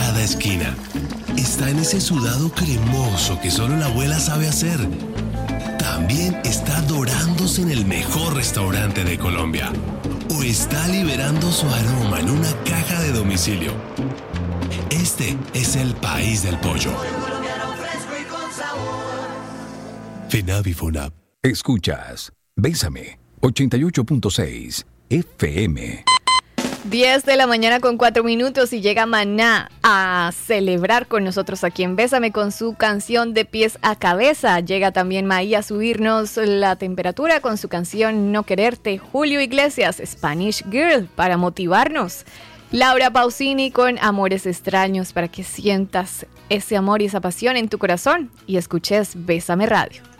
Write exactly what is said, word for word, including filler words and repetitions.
cada esquina. Está en ese sudado cremoso que solo la abuela sabe hacer. También está dorándose en el mejor restaurante de Colombia. O está liberando su aroma en una caja de domicilio. Este es el país del pollo. FENAVI FONAP. Escuchas Bésame ochenta y ocho punto seis F M. diez de la mañana con cuatro minutos y llega Maná a celebrar con nosotros aquí en Bésame con su canción De Pies a Cabeza. Llega también Maí a subirnos la temperatura con su canción No Quererte. Julio Iglesias, Spanish Girl, para motivarnos. Laura Pausini con Amores Extraños para que sientas ese amor y esa pasión en tu corazón y escuches Bésame Radio.